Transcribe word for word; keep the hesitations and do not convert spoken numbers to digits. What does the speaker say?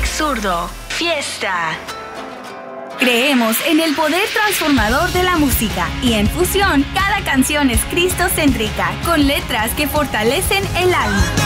Alex Zurdo, Fiesta. Creemos en el poder transformador de la música y en Fusión cada canción es cristocéntrica, con letras que fortalecen el alma.